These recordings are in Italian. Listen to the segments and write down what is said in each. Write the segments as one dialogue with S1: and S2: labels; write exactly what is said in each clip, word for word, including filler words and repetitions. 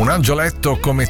S1: Un angioletto come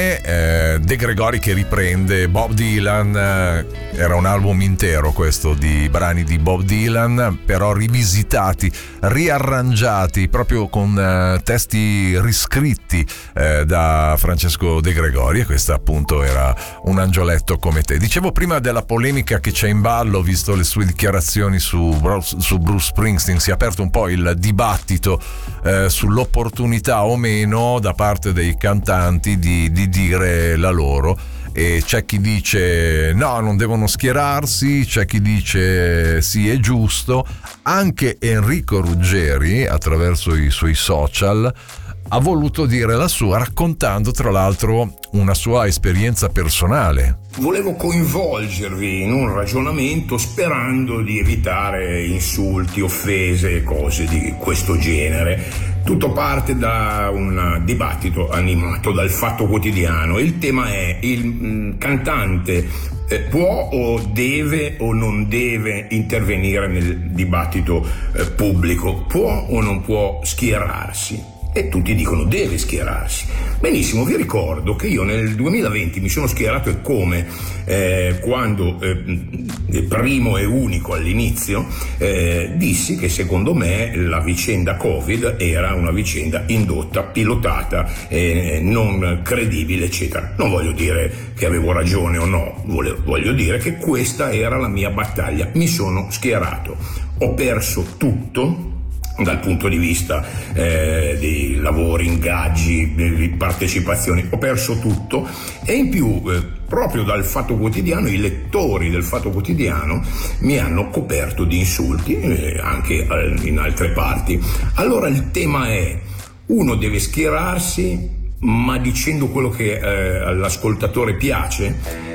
S1: te, eh, De Gregori che riprende Bob Dylan, eh, era un album intero questo di brani di Bob Dylan, però rivisitati, riarrangiati proprio con eh, testi riscritti eh, da Francesco De Gregori, e questa appunto era Un angioletto come te. Dicevo prima della polemica che c'è in ballo, visto le sue dichiarazioni su, su Bruce Springsteen, si è aperto un po' il dibattito eh, sull'opportunità o meno da parte dei cantanti di, di dire la loro, e c'è chi dice no, non devono schierarsi, c'è chi dice sì, è giusto. Anche Enrico Ruggeri, attraverso i suoi social, ha voluto dire la sua, raccontando tra l'altro una sua esperienza personale.
S2: Volevo coinvolgervi in un ragionamento sperando di evitare insulti, offese e cose di questo genere. Tutto parte da un dibattito animato dal Fatto Quotidiano. Il tema è: il mh, cantante eh, può o deve o non deve intervenire nel dibattito eh, pubblico, può o non può schierarsi? E tutti dicono deve schierarsi. Benissimo, vi ricordo che io nel duemilaventi mi sono schierato, e come eh, quando eh, primo e unico all'inizio eh, dissi che secondo me la vicenda Covid era una vicenda indotta, pilotata, eh, non credibile, eccetera. Non voglio dire che avevo ragione o no, voglio, voglio dire che questa era la mia battaglia. Mi sono schierato, ho perso tutto dal punto di vista eh, dei lavori, ingaggi, di partecipazioni, ho perso tutto, e in più eh, proprio dal Fatto Quotidiano i lettori del Fatto Quotidiano mi hanno coperto di insulti, eh, anche eh, in altre parti. Allora il tema è: uno deve schierarsi, ma dicendo quello che eh, all'ascoltatore piace.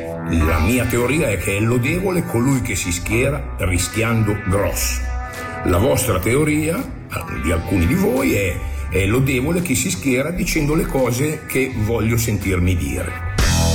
S2: La mia teoria è che è lodevole colui che si schiera rischiando grosso. La vostra teoria, di alcuni di voi, è, è lodevole chi si schiera dicendo le cose che voglio sentirmi dire.